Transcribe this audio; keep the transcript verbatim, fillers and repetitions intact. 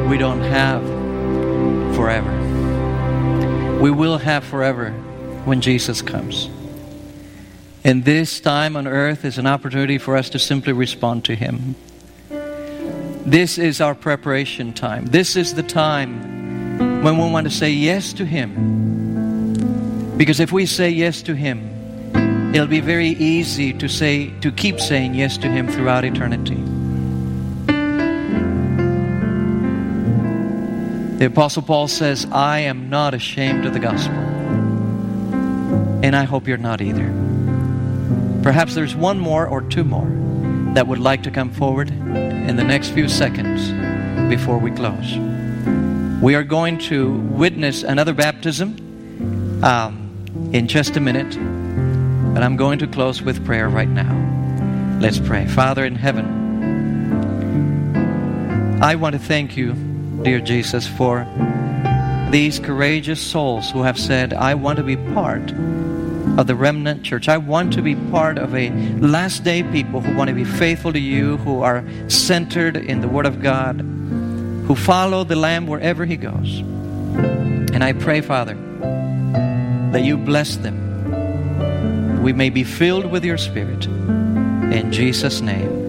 we don't have forever. We will have forever when Jesus comes. And this time on earth is an opportunity for us to simply respond to Him. This is our preparation time. This is the time when we want to say yes to Him. Because if we say yes to Him, it'll be very easy to say, to keep saying yes to Him throughout eternity. The Apostle Paul says, I am not ashamed of the gospel. And I hope you're not either. Perhaps there's one more or two more that would like to come forward in the next few seconds before we close. We are going to witness another baptism um, in just a minute. But I'm going to close with prayer right now. Let's pray. Father in heaven, I want to thank you, dear Jesus, for these courageous souls who have said, I want to be part of the remnant church. I want to be part of a last day people who want to be faithful to you, who are centered in the Word of God, who follow the Lamb wherever He goes. And I pray, Father, that you bless them. We may be filled with your Spirit. In Jesus' name.